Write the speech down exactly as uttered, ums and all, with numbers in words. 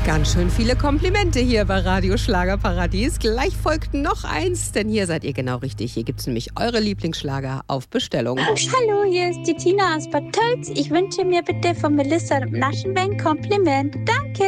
Ganz schön viele Komplimente hier bei Radio Schlagerparadies. Gleich folgt noch eins, denn hier seid ihr genau richtig. Hier gibt es nämlich eure Lieblingsschlager auf Bestellung. Hallo, hier ist die Tina aus Bad Tölz. Ich wünsche mir bitte von Melissa Naschenweng Kompliment. Danke.